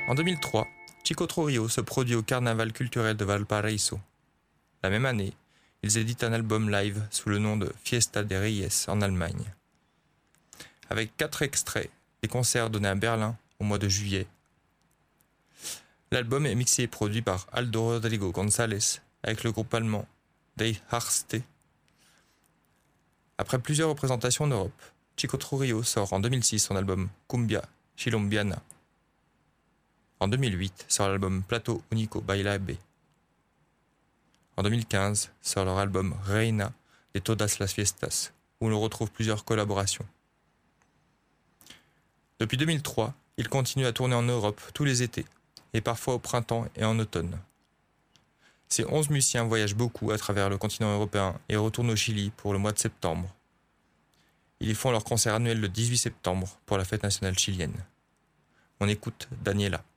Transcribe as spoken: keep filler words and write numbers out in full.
En deux mille trois, Chico Trujillo se produit au Carnaval culturel de Valparaiso. La même année, ils éditent un album live sous le nom de Fiesta de Reyes en Allemagne. Avec quatre extraits des concerts donnés à Berlin au mois de juillet. L'album est mixé et produit par Aldo Rodrigo González avec le groupe allemand Die Ärzte. Après plusieurs représentations en Europe, Chico Trujillo sort en deux mille six son album Cumbia Chilombiana. En deux mille huit sort l'album Plato Único Bailable. En deux mille quinze sort leur album Reina de Todas las Fiestas, où l'on retrouve plusieurs collaborations. Depuis deux mille trois, ils continuent à tourner en Europe tous les étés, et parfois au printemps et en automne. Ces onze musiciens voyagent beaucoup à travers le continent européen et retournent au Chili pour le mois de septembre. Ils y font leur concert annuel le dix-huit septembre pour la fête nationale chilienne. On écoute Daniela.